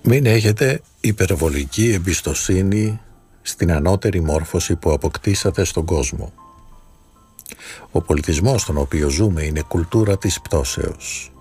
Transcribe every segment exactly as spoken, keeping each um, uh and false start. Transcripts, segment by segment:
Μην έχετε υπερβολική εμπιστοσύνη στην ανώτερη μόρφωση που αποκτήσατε στον κόσμο. Ο πολιτισμός στον οποίο ζούμε είναι κουλτούρα της πτώσεως.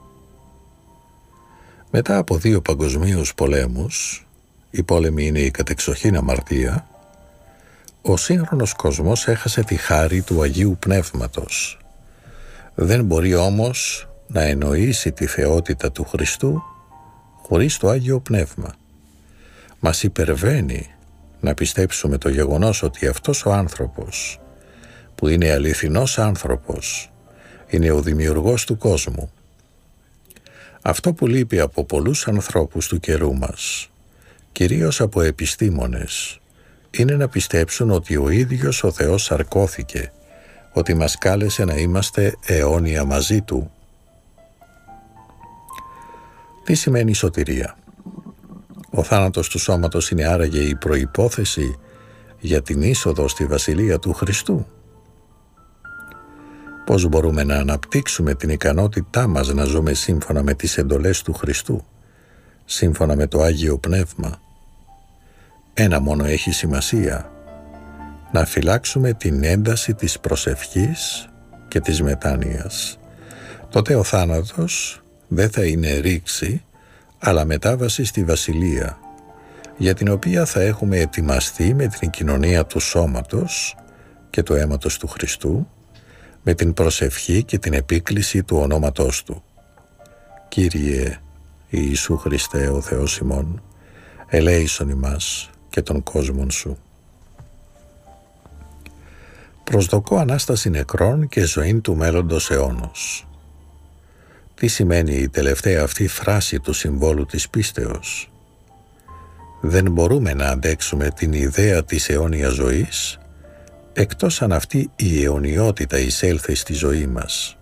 Μετά από δύο παγκοσμίους πολέμους, οι πόλεμοι είναι η κατεξοχήν αμαρτία, ο σύγχρονος κόσμος έχασε τη χάρη του Αγίου Πνεύματος. Δεν μπορεί όμως να εννοήσει τη θεότητα του Χριστού χωρίς το Άγιο Πνεύμα. Μας υπερβαίνει να πιστέψουμε το γεγονός ότι αυτός ο άνθρωπος, που είναι αληθινός άνθρωπος, είναι ο δημιουργός του κόσμου. Αυτό που λείπει από πολλούς ανθρώπους του καιρού μας, κυρίως από επιστήμονες, είναι να πιστέψουν ότι ο ίδιος ο Θεός σαρκώθηκε, ότι μας κάλεσε να είμαστε αιώνια μαζί Του. Τι σημαίνει σωτηρία? Ο θάνατος του σώματος είναι άραγε η προϋπόθεση για την είσοδο στη Βασιλεία του Χριστού? Πώς μπορούμε να αναπτύξουμε την ικανότητά μας να ζούμε σύμφωνα με τις εντολές του Χριστού, σύμφωνα με το Άγιο Πνεύμα? Ένα μόνο έχει σημασία: να φυλάξουμε την ένταση της προσευχής και της μετάνοιας. Τότε ο θάνατος δεν θα είναι ρήξη, αλλά μετάβαση στη Βασιλεία, για την οποία θα έχουμε ετοιμαστεί με την κοινωνία του σώματος και του αίματος του Χριστού, με την προσευχή και την επίκληση του ονόματός Του. Κύριε Ιησού Χριστέ ο Θεός ημών, ελέησον ημάς και των κόσμων Σου. Προσδοκώ Ανάσταση νεκρών και ζωήν του μέλλοντος αιώνος. Τι σημαίνει η τελευταία αυτή φράση του συμβόλου της πίστεως? Δεν μπορούμε να αντέξουμε την ιδέα της αιώνιας ζωής, εκτός αν αυτή η αιωνιότητα εισέλθει στη ζωή μας.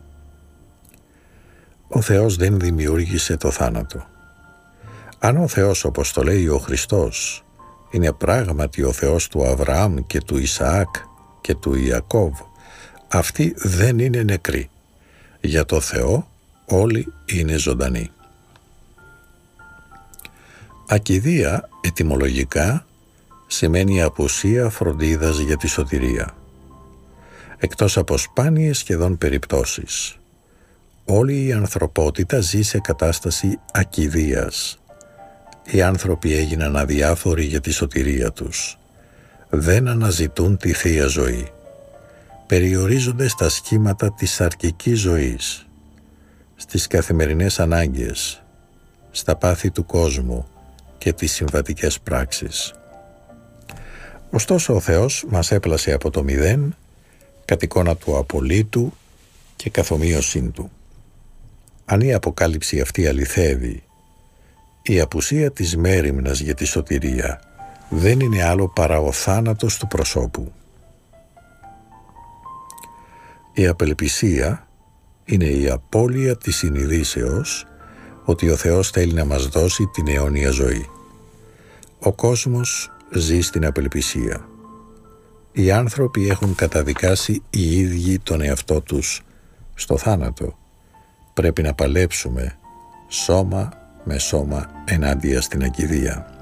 Ο Θεός δεν δημιούργησε το θάνατο. Αν ο Θεός, όπως το λέει ο Χριστός, είναι πράγματι ο Θεός του Αβραάμ και του Ισαάκ και του Ιακώβ, αυτοί δεν είναι νεκροί. Για το Θεό όλοι είναι ζωντανοί. Ακηδεία ετυμολογικά σημαίνει απουσία φροντίδας για τη σωτηρία. Εκτός από σπάνιες σχεδόν περιπτώσεις, όλη η ανθρωπότητα ζει σε κατάσταση ακηδείας. Οι άνθρωποι έγιναν αδιάφοροι για τη σωτηρία τους. Δεν αναζητούν τη Θεία Ζωή. Περιορίζονται στα σχήματα της σαρκικής ζωής, στις καθημερινές ανάγκες, στα πάθη του κόσμου και τις συμβατικές πράξεις. Ωστόσο ο Θεός μας έπλασε από το μηδέν, κατ' εικόνα του απολύτου και καθομοίωσήν Του. Αν η αποκάλυψη αυτή αληθεύει, η απουσία της μέριμνας για τη σωτηρία δεν είναι άλλο παρά ο θάνατος του προσώπου. Η απελπισία είναι η απώλεια της συνειδήσεως ότι ο Θεός θέλει να μας δώσει την αιώνια ζωή. Ο κόσμος ζει στην απελπισία. Οι άνθρωποι έχουν καταδικάσει οι ίδιοι τον εαυτό τους στο θάνατο. Πρέπει να παλέψουμε σώμα με σώμα ενάντια στην ακηδεία.